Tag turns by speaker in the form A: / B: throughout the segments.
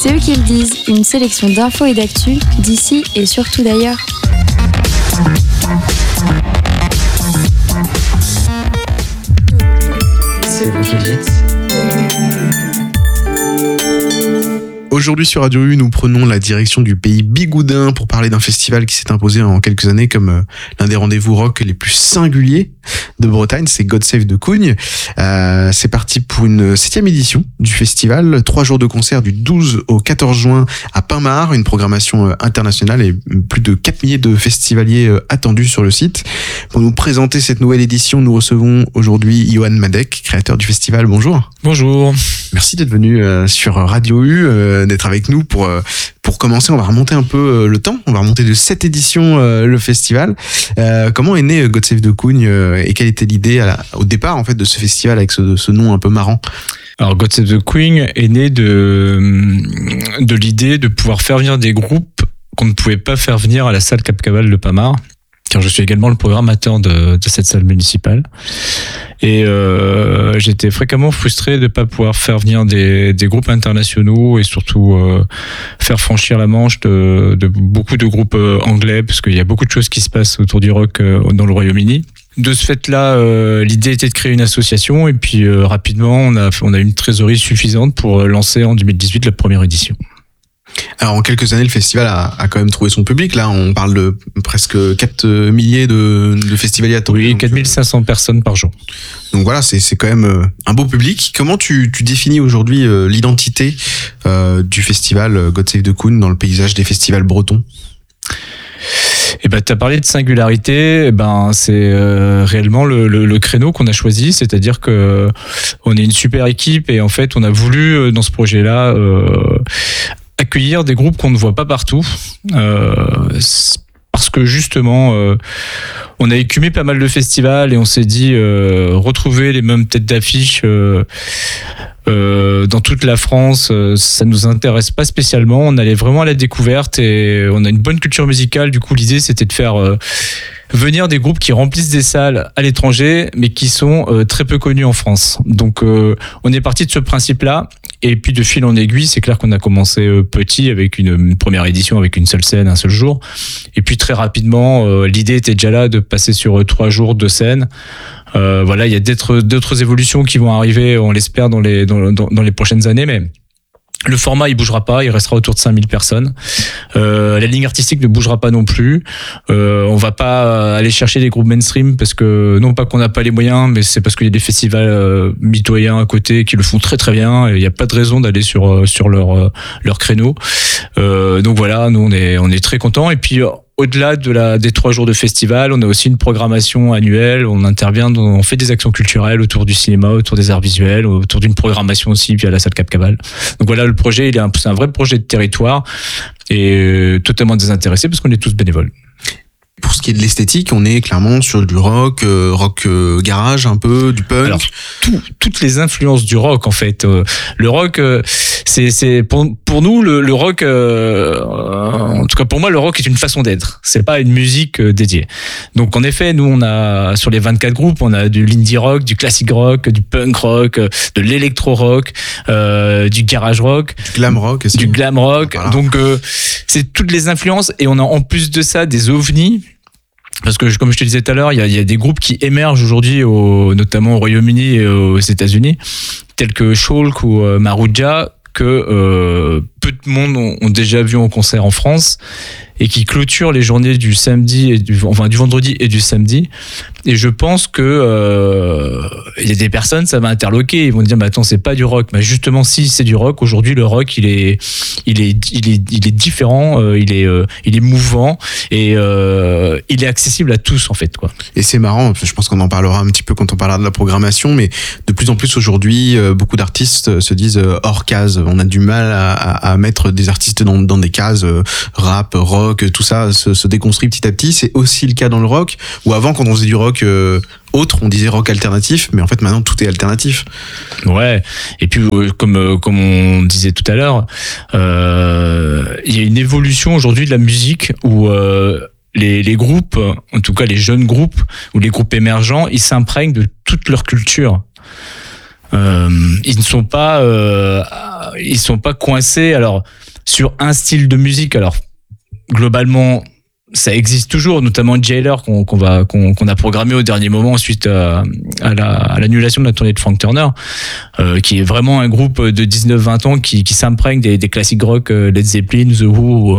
A: C'est eux qui le disent, une sélection d'infos et d'actu d'ici et surtout d'ailleurs.
B: C'est vous qui le dites.
C: Aujourd'hui sur Radio U, nous prenons la direction du pays bigoudin pour parler d'un festival qui s'est imposé en quelques années comme l'un des rendez-vous rock les plus singuliers de Bretagne, c'est God Save the Queen. C'est parti pour une 7e édition du festival, 3 jours de concert du 12 au 14 juin à Pinmar, une programmation internationale et plus de 4 milliers de festivaliers attendus sur le site. Pour nous présenter cette nouvelle édition, nous recevons aujourd'hui Johan Madec, créateur du festival. Bonjour.
D: Bonjour.
C: Merci d'être venu sur Radio U, d'être avec nous pour commencer. On va remonter un peu le temps. On va remonter de 7 éditions le festival. Comment est né God Save the Queen et quelle était l'idée au départ en fait de ce festival avec ce nom un peu marrant?
D: Alors God Save the Queen est né de l'idée de pouvoir faire venir des groupes qu'on ne pouvait pas faire venir à la salle Cap-Caval de Pinmar, car je suis également le programmateur de cette salle municipale. Et j'étais fréquemment frustré de ne pas pouvoir faire venir des groupes internationaux et surtout faire franchir la Manche de beaucoup de groupes anglais, parce qu'il y a beaucoup de choses qui se passent autour du rock dans le Royaume-Uni. De ce fait-là, l'idée était de créer une association et puis rapidement, on a une trésorerie suffisante pour lancer en 2018 la première édition.
C: Alors en quelques années, le festival a quand même trouvé son public. Là, on parle de presque 4 milliers de festivaliers attendus.
D: Oui, 4500 personnes par jour.
C: Donc voilà, c'est quand même un beau public. Comment tu définis aujourd'hui l'identité du festival God Save the Queen dans le paysage des festivals bretons ?
D: Eh ben, t'as parlé de singularité. Eh ben, c'est réellement le créneau qu'on a choisi, c'est-à-dire que on est une super équipe et en fait, on a voulu dans ce projet-là accueillir des groupes qu'on ne voit pas partout, parce que justement, on a écumé pas mal de festivals et on s'est dit retrouver les mêmes têtes d'affiche dans toute la France, ça nous intéresse pas spécialement. On allait vraiment à la découverte et on a une bonne culture musicale. Du coup, l'idée c'était de faire venir des groupes qui remplissent des salles à l'étranger, mais qui sont très peu connus en France. Donc, on est parti de ce principe-là. Et puis, de fil en aiguille, c'est clair qu'on a commencé petit avec une première édition avec une seule scène, un seul jour. Et puis, très rapidement, l'idée était déjà là de passer sur 3 jours de scène. Voilà, il y a d'autres évolutions qui vont arriver, on l'espère, dans les prochaines années, mais le format, il bougera pas, il restera autour de 5000 personnes. La ligne artistique ne bougera pas non plus. On va pas aller chercher des groupes mainstream parce que, non pas qu'on n'a pas les moyens, mais c'est parce qu'il y a des festivals mitoyens à côté qui le font très très bien et il n'y a pas de raison d'aller sur leur créneau. Donc voilà, nous on est très contents. Et puis, au-delà des 3 jours de festival, on a aussi une programmation annuelle. On fait des actions culturelles autour du cinéma, autour des arts visuels, autour d'une programmation aussi via la salle Cap-Caval. Donc voilà, le projet, c'est un vrai projet de territoire et totalement désintéressé parce qu'on est tous bénévoles.
C: Pour ce qui est de l'esthétique, on est clairement sur du rock garage un peu, du punk.
D: Alors, toutes les influences du rock en fait. Le rock, c'est pour nous le rock. En tout cas pour moi, le rock est une façon d'être. C'est pas une musique dédiée. Donc en effet, nous on a sur les 24 groupes, on a du l'indie rock, du classic rock, du punk rock, de l'électro rock, du garage rock,
C: du glam rock aussi.
D: Du glam rock.
C: Voilà.
D: Donc c'est toutes les influences et on a en plus de ça des ovnis. Parce que, comme je te disais tout à l'heure, il y a des groupes qui émergent aujourd'hui, notamment au Royaume-Uni et aux États-Unis, tels que Shulk ou Maruja, que peu de monde ont déjà vu en concert en France et qui clôturent les journées du samedi du vendredi et du samedi. Et je pense que il y a des personnes, ça va interloquer, ils vont dire mais attends, c'est pas du rock. Mais justement, si c'est du rock, aujourd'hui le rock il est différent, il est mouvant et il est accessible à tous en fait quoi.
C: Et c'est marrant, je pense qu'on en parlera un petit peu quand on parlera de la programmation, mais de plus en plus aujourd'hui, beaucoup d'artistes se disent hors case. On a du mal à mettre des artistes dans des cases rap, rock, tout ça se déconstruit petit à petit. C'est aussi le cas dans le rock, où avant quand on faisait du rock autre, on disait rock alternatif, mais en fait maintenant tout est alternatif.
D: Ouais. Et puis comme on disait tout à l'heure, il y a une évolution aujourd'hui de la musique où les groupes, en tout cas les jeunes groupes ou les groupes émergents, ils s'imprègnent de toute leur culture. Ils ne sont pas ils sont pas coincés alors sur un style de musique. Alors globalement, ça existe toujours, notamment Jailer qu'on a programmé au dernier moment suite à l'annulation de la tournée de Frank Turner, qui est vraiment un groupe de 19-20 ans qui s'imprègne des classiques rock, Led Zeppelin, The Who.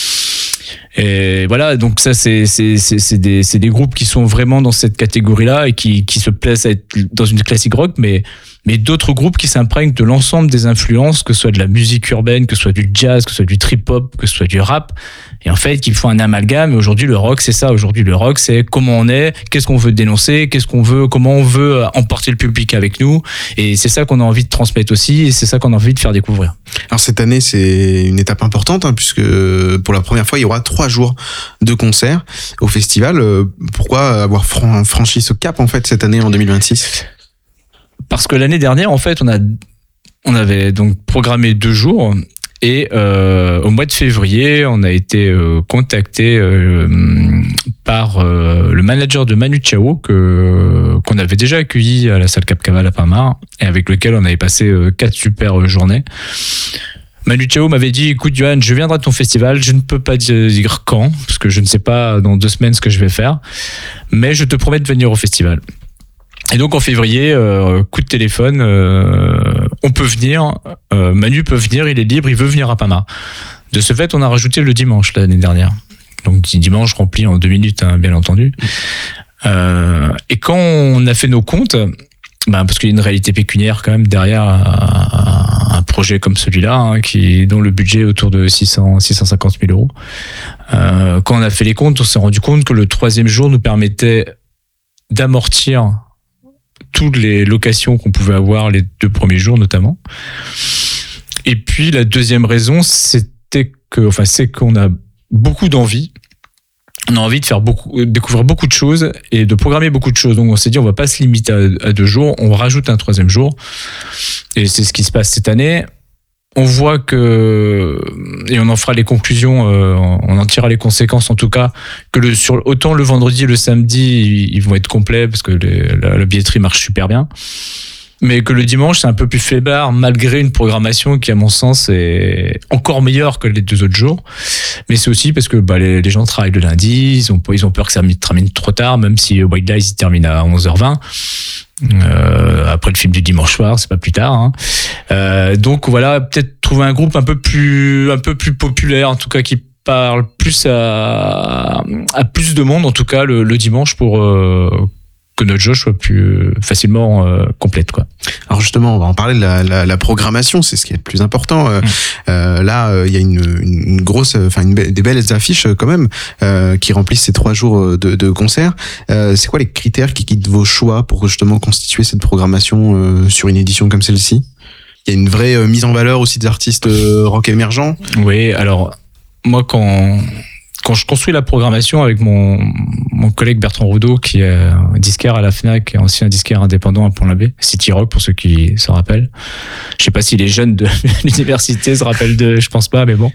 D: Et voilà, donc ça c'est des groupes qui sont vraiment dans cette catégorie-là et qui se plaisent à être dans une classique rock, mais d'autres groupes qui s'imprègnent de l'ensemble des influences, que ce soit de la musique urbaine, que ce soit du jazz, que ce soit du trip-hop, que ce soit du rap, et en fait qui font un amalgame. Et aujourd'hui le rock c'est ça, aujourd'hui le rock c'est comment on est, qu'est-ce qu'on veut dénoncer, qu'est-ce qu'on veut, comment on veut emporter le public avec nous, et c'est ça qu'on a envie de transmettre aussi, et c'est ça qu'on a envie de faire découvrir.
C: Alors cette année c'est une étape importante, puisque pour la première fois il y aura 3 jours de concert au festival. Pourquoi avoir franchi ce cap en fait cette année en 2026?
D: Parce que l'année dernière, en fait, on avait donc programmé 2 jours, et au mois de février, on a été contacté par le manager de Manu Chao qu'on avait déjà accueilli à la salle Cap Caval à Pinmar, et avec lequel on avait passé 4 super journées. Manu Chao m'avait dit, écoute Johan, je viendrai à ton festival, je ne peux pas dire quand, parce que je ne sais pas dans 2 semaines ce que je vais faire, mais je te promets de venir au festival. Et donc en février, coup de téléphone, on peut venir, Manu peut venir, il est libre, il veut venir à Pinmar. De ce fait, on a rajouté le dimanche l'année dernière. Donc dimanche rempli en 2 minutes, bien entendu. Et quand on a fait nos comptes, parce qu'il y a une réalité pécuniaire quand même derrière un projet comme celui-là, dont le budget est autour de 650 000 euros. Quand on a fait les comptes, on s'est rendu compte que le 3e jour nous permettait d'amortir toutes les locations qu'on pouvait avoir les 2 premiers jours notamment. Et puis la deuxième raison, c'est qu'on a beaucoup d'envie. On a envie de découvrir beaucoup de choses et de programmer beaucoup de choses. Donc on s'est dit on va pas se limiter à 2 jours, on rajoute un 3e jour. Et c'est ce qui se passe cette année. On voit et on en fera les conclusions, on en tirera les conséquences en tout cas, que autant le vendredi et le samedi, ils vont être complets parce que la billetterie marche super bien. Mais que le dimanche, c'est un peu plus faiblard, malgré une programmation qui, à mon sens, est encore meilleure que les 2 autres jours. Mais c'est aussi parce que les gens travaillent le lundi, ils ont peur que ça termine trop tard, même si White Lies termine à 11h20. Après le film du dimanche soir, c'est pas plus tard. Donc voilà, peut-être trouver un groupe un peu plus populaire, en tout cas qui parle plus à plus de monde, en tout cas le dimanche, pour que notre jauge soit plus facilement complète, quoi.
C: Alors justement, on va en parler de la programmation, c'est ce qui est le plus important. Là, il y a une grosse, des belles affiches quand même qui remplissent ces 3 jours de concert. C'est quoi les critères qui guident vos choix pour justement constituer cette programmation sur une édition comme celle-ci? Il y a une vraie mise en valeur aussi des artistes rock émergents.
D: Oui, alors moi quand je construis la programmation avec mon collègue Bertrand Roudot, qui est disquaire à la Fnac et ancien disquaire indépendant à Pont-l'Abbé, City Rock pour ceux qui se rappellent. Je sais pas si les jeunes de l'université se rappellent je pense pas, mais bon.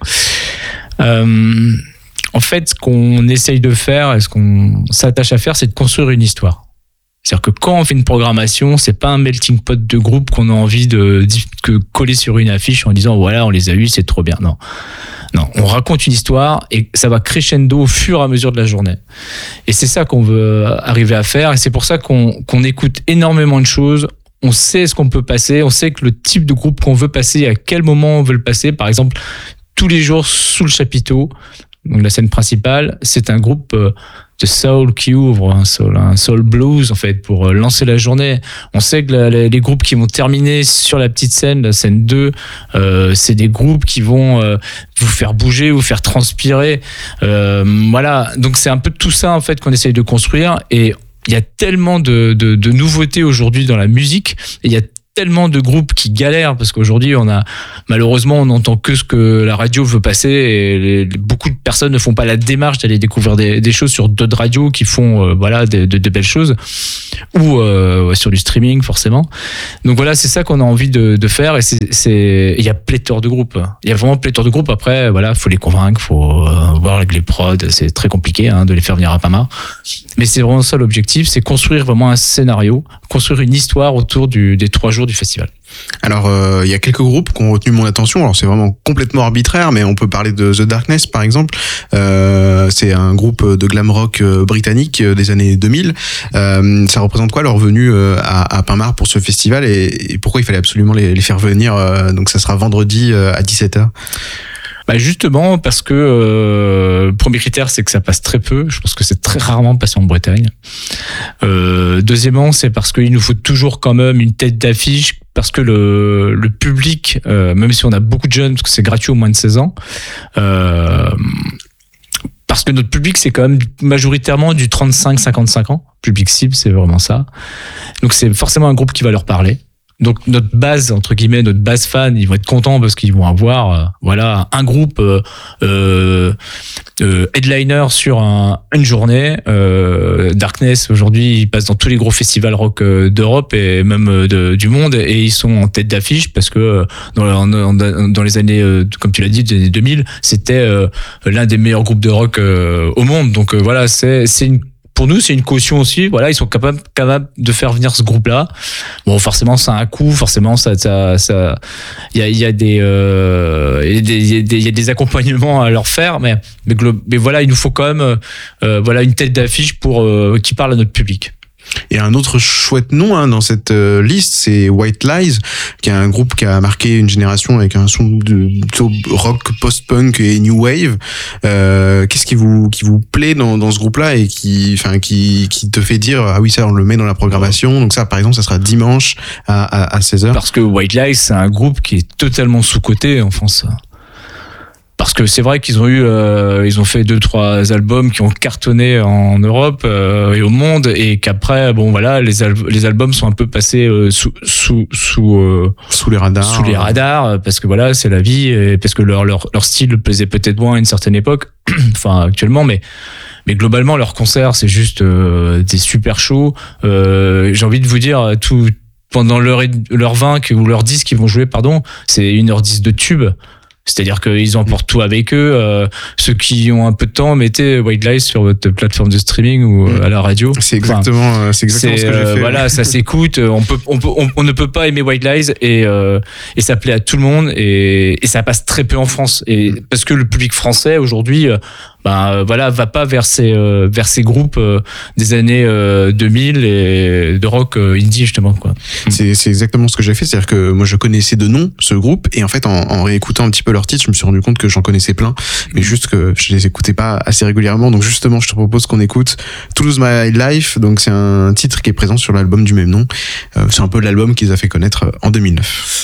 D: En fait, ce qu'on essaye de faire et ce qu'on s'attache à faire, c'est de construire une histoire. C'est-à-dire que quand on fait une programmation, c'est pas un melting pot de groupes qu'on a envie de coller sur une affiche en disant voilà, on les a eus, c'est trop bien. Non, on raconte une histoire et ça va crescendo au fur et à mesure de la journée. Et c'est ça qu'on veut arriver à faire, et c'est pour ça qu'on écoute énormément de choses. On sait ce qu'on peut passer, on sait que le type de groupe qu'on veut passer, à quel moment on veut le passer. Par exemple, tous les jours sous le chapiteau, donc la scène principale, c'est un groupe de soul qui ouvre, un soul blues en fait, pour lancer la journée. On sait que les groupes qui vont terminer sur la petite scène, la scène 2, c'est des groupes qui vont vous faire bouger, vous faire transpirer. Voilà, donc c'est un peu tout ça en fait qu'on essaye de construire, et il y a tellement de nouveautés aujourd'hui dans la musique, et il y a tellement de groupes qui galèrent parce qu'aujourd'hui malheureusement on n'entend que ce que la radio veut passer, et beaucoup de personnes ne font pas la démarche d'aller découvrir des choses sur d'autres radios qui font de belles choses, ou sur du streaming forcément. Donc voilà, c'est ça qu'on a envie de faire, et il y a pléthore de groupes. Il y a vraiment pléthore de groupes. Après voilà, faut les convaincre, faut voir avec les prods, c'est très compliqué de les faire venir à Pinmar. Mais c'est vraiment ça l'objectif, c'est construire vraiment un scénario, construire une histoire autour des 3 jours jours du festival.
C: Alors, il y a quelques groupes qui ont retenu mon attention. Alors, c'est vraiment complètement arbitraire, mais on peut parler de The Darkness, par exemple. C'est un groupe de glam rock britannique des années 2000. Ça représente quoi leur venue à Pinmar pour ce festival et pourquoi il fallait absolument les faire venir? Donc, ça sera vendredi à 17h.
D: Bah justement parce que le premier critère c'est que ça passe très peu. Je pense que c'est très rarement passé en Bretagne. Deuxièmement, c'est parce qu'il nous faut toujours quand même une tête d'affiche, parce que le public, même si on a beaucoup de jeunes, parce que c'est gratuit aux moins de 16 ans, parce que notre public c'est quand même majoritairement du 35-55 ans. Public cible, c'est vraiment ça. Donc c'est forcément un groupe qui va leur parler. Donc notre base, entre guillemets, notre base fan, ils vont être contents parce qu'ils vont avoir voilà, un groupe headliner sur une journée. Darkness, aujourd'hui, ils passent dans tous les gros festivals rock d'Europe et même du monde, et ils sont en tête d'affiche parce que dans les années, comme tu l'as dit, des années 2000, c'était l'un des meilleurs groupes de rock au monde. Donc voilà, pour nous, c'est une caution aussi. Voilà, ils sont capables de faire venir ce groupe-là. Bon, forcément, ça a un coût. Forcément, il y a des accompagnements à leur faire. Mais voilà, il nous faut quand même, voilà, une tête d'affiche qui parle à notre public.
C: Et un autre chouette nom dans cette liste, c'est White Lies, qui est un groupe qui a marqué une génération avec un son de plutôt rock, post-punk et new wave. Qu'est-ce qui vous plaît dans ce groupe-là et qui te fait dire ah oui, ça on le met dans la programmation. Donc ça, par exemple, ça sera dimanche à 16h.
D: Parce que White Lies, c'est un groupe qui est totalement sous-coté en France. Parce que c'est vrai qu'ils ont ils ont fait 2-3 albums qui ont cartonné en Europe et au monde, et qu'après, bon voilà, les albums sont un peu passés sous
C: les radars.
D: Sous les radars, parce que voilà, c'est la vie, et parce que leur style plaisait peut-être moins à une certaine époque, enfin actuellement, mais globalement leur concert c'est juste des super shows. J'ai envie de vous dire pendant leur 20 ou leur 10 qu'ils vont jouer, c'est 1h10 de tube. C'est-à-dire qu'ils emportent tout avec eux. Ceux qui ont un peu de temps, mettez White Lies sur votre plateforme de streaming ou à la radio.
C: C'est exactement ce que j'ai fait.
D: Voilà, ça s'écoute. On ne peut pas aimer White Lies et ça plaît à tout le monde, et ça passe très peu en France. Et parce que le public français aujourd'hui, va pas vers ces groupes des années 2000 et de rock indie justement, quoi.
C: C'est exactement ce que j'ai fait, c'est-à-dire que moi je connaissais de nom ce groupe, et en fait en réécoutant un petit peu leurs titres, je me suis rendu compte que j'en connaissais plein, mais juste que je les écoutais pas assez régulièrement. Donc justement, je te propose qu'on écoute To Lose My Life. Donc c'est un titre qui est présent sur l'album du même nom. C'est un peu l'album qui les a fait connaître en 2009.